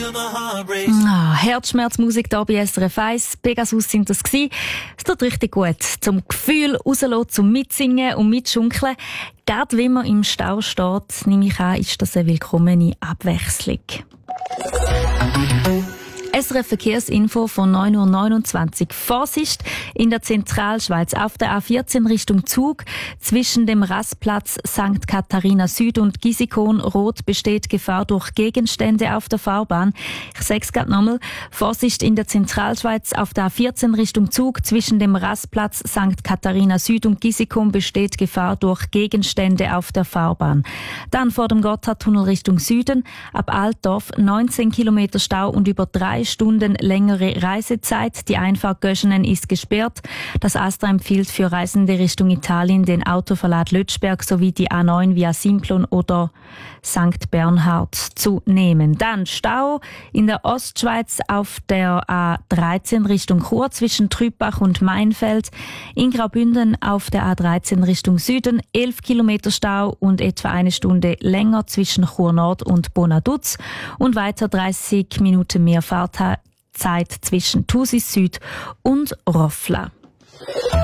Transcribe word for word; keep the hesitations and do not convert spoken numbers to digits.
Ah, Herzschmerzmusik hier bei S R F eins. Pegasus sind das gsi. Es tut richtig gut. Zum Gefühl rauslassen, zum Mitsingen und Mitschunkeln. Gerade wenn man im Stau steht, nehme ich an, ist das eine willkommene Abwechslung. S R F Verkehrsinfo von neun Uhr neunundzwanzig. Vorsicht in der Zentralschweiz auf der A vierzehn Richtung Zug zwischen dem Rastplatz Sankt Katharina Süd und Gisikon Rot besteht Gefahr durch Gegenstände auf der Fahrbahn. Ich sag's grad nochmal. Vorsicht in der Zentralschweiz auf der A vierzehn Richtung Zug zwischen dem Rastplatz Sankt Katharina Süd und Gisikon besteht Gefahr durch Gegenstände auf der Fahrbahn. Dann vor dem Gotthardtunnel Richtung Süden ab Altdorf neunzehn Kilometer Stau und über drei Stunden längere Reisezeit. Die Einfahrt Göschenen ist gesperrt. Das ASTRA empfiehlt für Reisende Richtung Italien den Autoverlad Lötschberg sowie die A neun via Simplon oder Sankt Bernhard zu nehmen. Dann Stau in der Ostschweiz auf der A dreizehn Richtung Chur zwischen Trübach und Mainfeld. In Graubünden auf der A dreizehn Richtung Süden elf Kilometer Stau und etwa eine Stunde länger zwischen Chur Nord und Bonaduz und weiter dreißig Minuten mehr Fahrzeit zwischen Thusis Süd und Roffla.